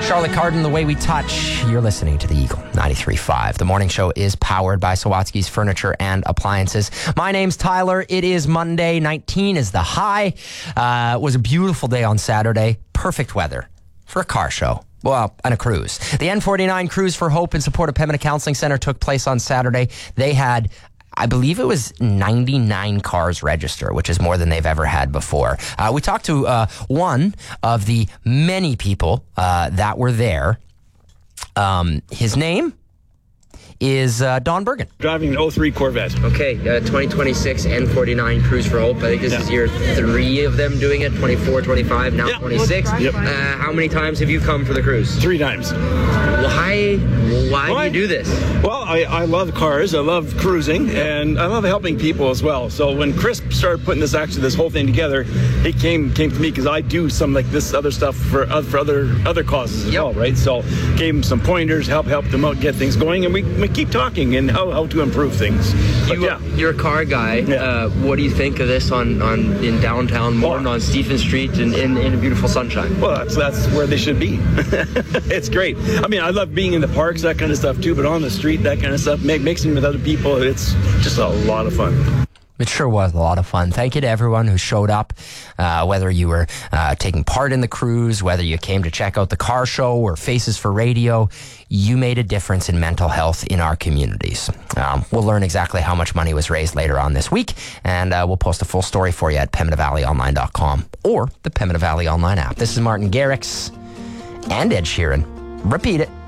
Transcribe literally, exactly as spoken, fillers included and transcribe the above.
Charlotte Cardin, The Way We Touch. You're listening to the Eagle ninety-three point five. The morning show is powered by Sawatsky's Furniture and Appliances. My name's Tyler. It is Monday. nineteen is the high. Uh, it was a beautiful day on Saturday. Perfect weather for a car show. Well, and a cruise. The N forty-nine Cruise for Hope in support of Pembina Counseling Centre took place on Saturday. They had, I believe it was ninety-nine cars register, which is more than they've ever had before. Uh, we talked to uh, one of the many people uh, that were there. Um, his name is uh, Don Bergen. Driving an oh three Corvette. Okay, uh, twenty twenty-six N forty-nine Cruise for Hope. I think this yeah. is year three of them doing it, twenty-four, twenty-five, now yeah. twenty-six. Yep. Uh, how many times have you come for the cruise? Three times. Why, why Why? do you do this? Well, I, I love cars, I love cruising, and I love helping people as well. So when Chris started putting this actually this whole thing together, he came came to me because I do some like this other stuff for uh, for other other causes as yep. well, right? So gave him some pointers, help help them out, get things going, and we, we keep talking and how, how to improve things. But you, yeah, you're a car guy. Yeah. Uh, what do you think of this on, on in downtown Morton, on Stephen Street, and in, in, in beautiful sunshine? Well, that's that's where they should be. It's great. I mean, I love being in the parks, that kind of stuff too, but on the street, that kind of stuff, make, mixing with other people, it's just a lot of fun. It sure was a lot of fun. Thank you to everyone who showed up, uh, whether you were uh, taking part in the cruise, whether you came to check out the car show or Faces for Radio. You made a difference in mental health in our communities. Um, we'll learn exactly how much money was raised later on this week, and uh, we'll post a full story for you at pembina valley online dot com or the Pembina Valley Online app. This is Martin Garrix and Ed Sheeran. Repeat it.